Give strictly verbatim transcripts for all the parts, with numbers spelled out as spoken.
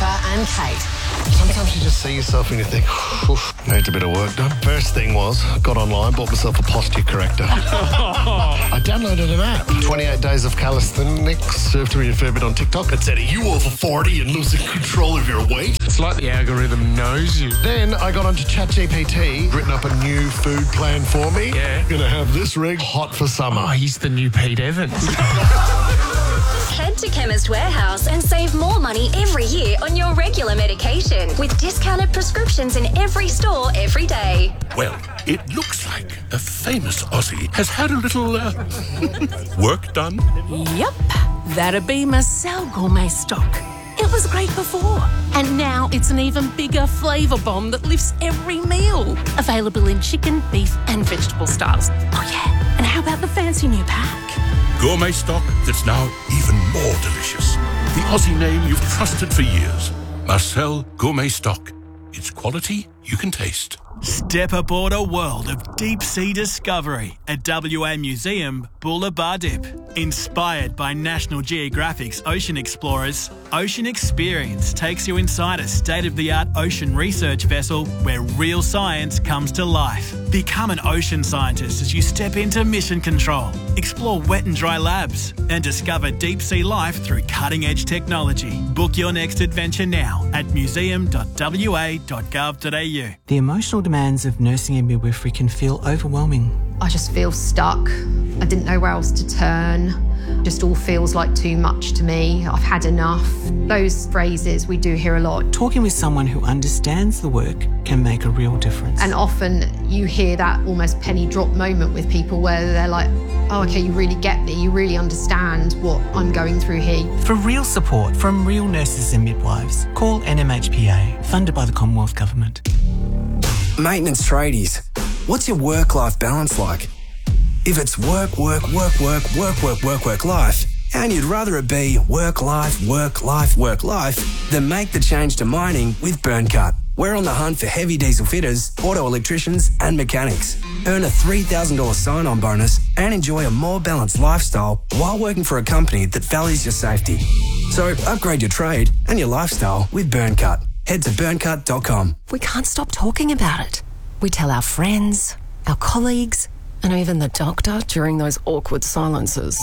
Pippa and Kate. Sometimes you just see yourself and you think, oof, needs a bit of work done. First thing was, got online, bought myself a posture corrector. I downloaded an app. twenty-eight days of calisthenics. Served me a fair bit on TikTok. It said, are you over forty and losing control of your weight? It's like the algorithm knows you. Then I got onto ChatGPT, written up a new food plan for me. Yeah. Gonna have this rig hot for summer. Oh, he's the new Pete Evans. Head to Chemist Warehouse and save more money every year on your regular medication with discounted prescriptions in every store every day. Well, it looks like a famous Aussie has had a little uh, work done. Yep, that'd be Marcel Gourmet Stock. It was great before, and now it's an even bigger flavour bomb that lifts every meal. Available in chicken, beef and vegetable styles. Oh yeah, and how about the fancy new pack? Gourmet stock that's now even more delicious. The Aussie name you've trusted for years. Marcel Gourmet Stock. It's quality you can taste. Step aboard a world of deep-sea discovery at W A Museum Bulla Dip. Inspired by National Geographic's Ocean Explorers, Ocean Experience takes you inside a state-of-the-art ocean research vessel where real science comes to life. Become an ocean scientist as you step into mission control, explore wet and dry labs, and discover deep-sea life through cutting-edge technology. Book your next adventure now at museum dot w a dot gov dot a u. The emotional demands of nursing and midwifery can feel overwhelming. I just feel stuck. I didn't know where else to turn. Just all feels like too much to me. I've had enough. Those phrases we do hear a lot. Talking with someone who understands the work can make a real difference. And often you hear that almost penny drop moment with people where they're like, oh, okay, you really get me. You really understand what I'm going through here. For real support from real nurses and midwives, call N M H P A, funded by the Commonwealth Government. Maintenance tradies, what's your work-life balance like? If it's work, work, work, work, work, work, work, work, life, and you'd rather it be work, life, work, life, work, life, then make the change to mining with Burncut. We're on the hunt for heavy diesel fitters, auto electricians and mechanics. Earn a three thousand dollars sign-on bonus and enjoy a more balanced lifestyle while working for a company that values your safety. So upgrade your trade and your lifestyle with Burncut. Head to burncut dot com. We can't stop talking about it. We tell our friends, our colleagues, and even the doctor during those awkward silences.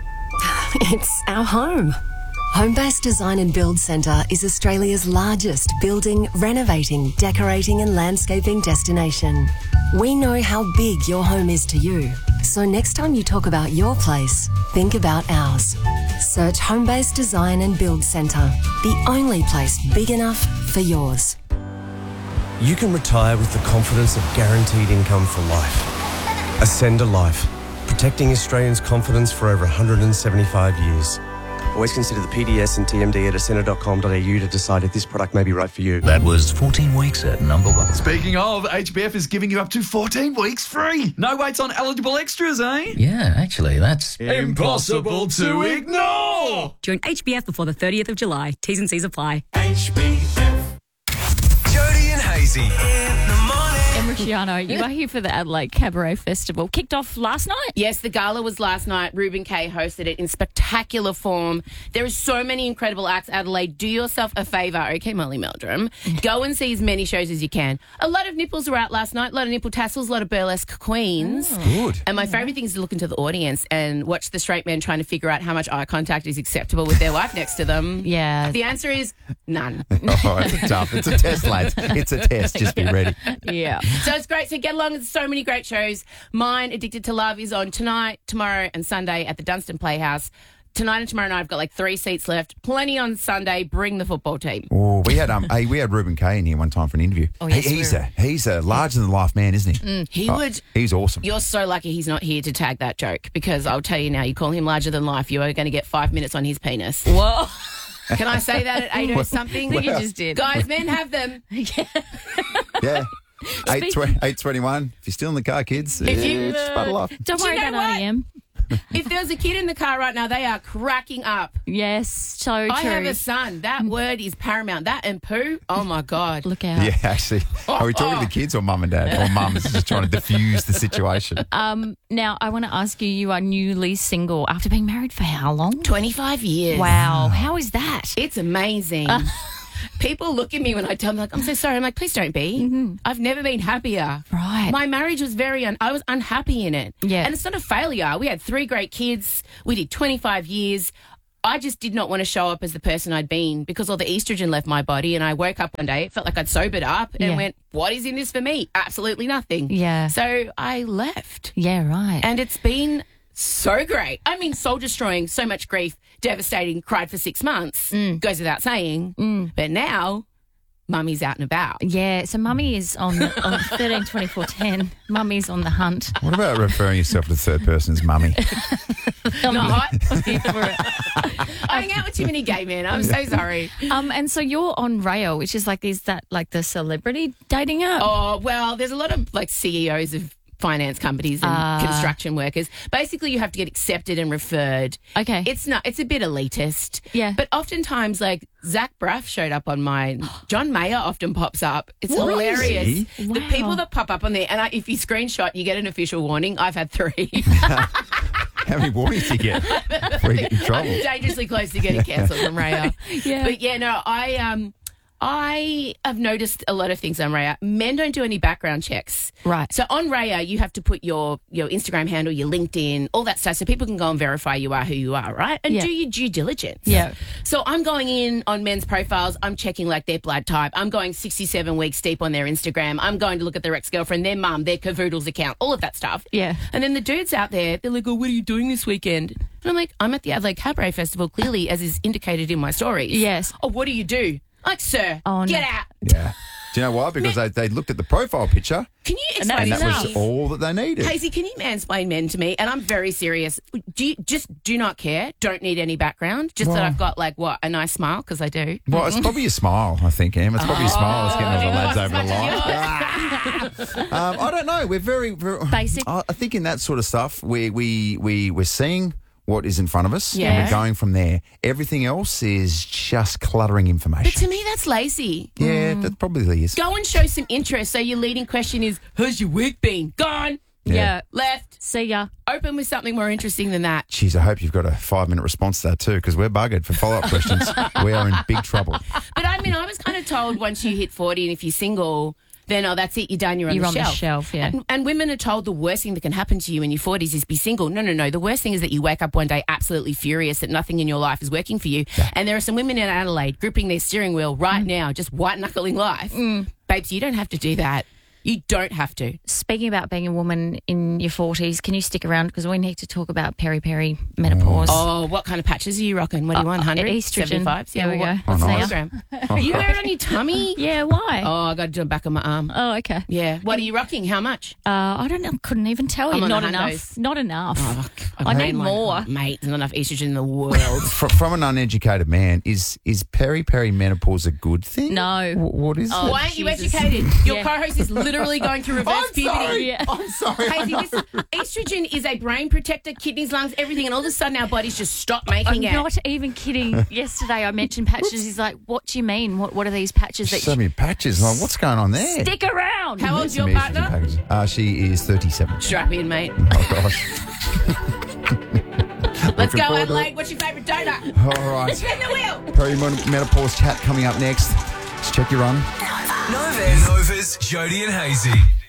It's our home. Homebase Design and Build Centre is Australia's largest building, renovating, decorating and landscaping destination. We know how big your home is to you, so next time you talk about your place, think about ours. Search Homebase Design and Build Centre, the only place big enough for yours. You can retire with the confidence of guaranteed income for life. Ascend a Life, protecting Australians' confidence for over one hundred seventy-five years. Always consider the P D S and T M D at ascender dot com dot a u to decide if this product may be right for you. That was fourteen weeks at number one. Speaking of, H B F is giving you up to fourteen weeks free. No waits on eligible extras, eh? Yeah, actually, that's impossible to ignore. Join H B F before the thirtieth of July. T's and C's apply. H B F. Jody and Hazy. Emriciano, you are here for the Adelaide Cabaret Festival. Kicked off last night? Yes, the gala was last night. Ruben Kay hosted it in spectacular form. There are so many incredible acts, Adelaide. Do yourself a favour, okay, Molly Meldrum. Go and see as many shows as you can. A lot of nipples were out last night, a lot of nipple tassels, a lot of burlesque queens. Oh, good. And my favourite thing is to look into the audience and watch the straight men trying to figure out how much eye contact is acceptable with their wife next to them. Yeah. The answer is none. Oh, it's tough. It's a test, lads. It's a test. Just be ready. Yeah. So it's great. So get along with so many great shows. Mine, Addicted to Love, is on tonight, tomorrow and Sunday at the Dunstan Playhouse. Tonight and tomorrow night, I've got like three seats left. Plenty on Sunday. Bring the football team. Oh, we had um, hey, we had Ruben Kay in here one time for an interview. Oh, yes, he, he's we're- a he's a larger than life man, isn't he? Mm, he Oh, would. He's awesome. You're so lucky he's not here to tag that joke, because I'll tell you now, you call him larger than life, you are going to get five minutes on his penis. Whoa. Can I say that at eight or something? I think you just did. Guys, men have them. Yeah. Eight tw- eight twenty one. If you're still in the car, kids, If yeah, you- just buddle off. Don't Do worry you know about what? nine a.m. If there's a kid in the car right now, they are cracking up. Yes, so I true. have a son. That word is paramount. That and poo, oh my God. Look out. Yeah, actually. Are we talking to the kids or mum and dad? Or mum's just trying to diffuse the situation? Um, now, I want to ask you, you are newly single after being married for how long? twenty-five years. Wow. How is that? It's amazing. people look at me when I tell them, like, I'm so sorry. I'm like, please don't be. Mm-hmm. I've never been happier. Right. My marriage was very, un- I was unhappy in it. Yeah. And it's not a failure. We had three great kids. We did twenty-five years. I just did not want to show up as the person I'd been because all the estrogen left my body, and I woke up one day, it felt like I'd sobered up and Yeah. went, what is in this for me? Absolutely nothing. Yeah. So I left. Yeah, right. And it's been so great. I mean, soul destroying, so much grief, devastating, cried for six months, Mm. goes without saying. But now, mummy's out and about. Yeah, so mummy is on on thirteen twenty-four ten. Mummy's on the hunt. What about referring yourself to the third person as mummy? Not hot. I hang out with too many gay men. I'm so sorry. Um, and so you're on Raya, which is like, is that like the celebrity dating app? Oh, well, there's a lot of like C E Os of finance companies and Ah. construction workers. Basically, you have to get accepted and referred. Okay. It's not, it's a bit elitist. Yeah. But oftentimes, like, Zach Braff showed up on mine. John Mayer often pops up. It's What? hilarious. Really? The Wow. people that pop up on there, and I, if you screenshot, you get an official warning. I've had three. How many warnings do you get before you get in trouble? I'm dangerously close to getting cancelled from Raya. Yeah. But yeah, no, I um I have noticed a lot of things on Raya. Men don't do any background checks. Right. So on Raya, you have to put your your Instagram handle, your LinkedIn, all that stuff, so people can go and verify you are who you are, right? And Yeah. do your due diligence. Yeah. So I'm going in on men's profiles. I'm checking like their blood type. I'm going sixty-seven weeks deep on their Instagram. I'm going to look at their ex-girlfriend, their mum, their Cavoodles account, all of that stuff. Yeah. And then the dudes out there, they're like, oh, what are you doing this weekend? And I'm like, I'm at the Adelaide Cabaret Festival, clearly, as is indicated in my stories. Yes. Oh, what do you do? I'm like, sir, Oh, get no. out. Yeah. Do you know why? Because they, they looked at the profile picture Can you And explain and that's that to was me? all that they needed. Hazy, can you mansplain men to me? And I'm very serious. Do you just do not care? Don't need any background? Just that Well- I've got, like, what, a nice smile? Because I do. Well, it's probably your smile, I think, Em. It's probably your smile that's getting all the lads over the line. line. um, I don't know. We're very, very Basic. I, I think in that sort of stuff, we we we we're seeing what is in front of us. Yeah. And we're going from there. Everything else is just cluttering But information. to me, that's lazy. Yeah, that probably is. Go and show some interest. So your leading question is, how's your week been? Gone. Yeah. Left. See ya. Open with something more interesting than that. Jeez, I hope you've got a five minute response to that too, because we're buggered for follow up questions. We are in big trouble. But I mean, I was kind of told once you hit forty and if you're single, then, oh, that's it, you're done, you're on You're the on the shelf. shelf, yeah. And, and women are told the worst thing that can happen to you in your forties is be single. No, no, no. The worst thing is that you wake up one day absolutely furious that nothing in your life is working for you. And there are some women in Adelaide gripping their steering wheel right now, just white-knuckling life. Babes, you don't have to do that. You don't have to. Speaking about being a woman in your forties, can you stick around? Because we need to talk about peri-peri menopause. Oh, what kind of patches are you rocking? What do you want, one hundred? Estrogen. seventy-five? There we what- go. What's Oh, the nice. milligram? You wear it on your tummy? Yeah, why? Oh, I got to do it back on my arm. Oh, okay. Yeah. What are you rocking? How much? Uh, I don't know. Couldn't even tell I'm you. on Not the enough. hundos. Not enough. Oh, I need ran like- more. oh, mate, there's not enough estrogen in the world. Fr- From an uneducated man, is is peri peri menopause a good thing? No. Wh- what is Oh, it? Why aren't you Jesus. educated? Your Yeah. co-host is literally going through reverse I'm puberty. sorry. Yeah. I'm sorry. Hazy, this, estrogen is a brain protector, kidneys, lungs, everything, and all of a sudden our bodies just stop making I'm it. not even kidding. Yesterday I mentioned patches. He's like, what do you mean? What What are these patches that So you many patches. Like, what's going on there? stick around? How old's Some your estrogen partner? packages. Uh, she is thirty-seven. Strap in, mate. Oh, gosh. Let's Looking go, forward to it. Adelaide. What's your favourite donut? All right. Spin the wheel. Perimenopause chat coming up next. Just check your run. Nova's Jody and Hazy.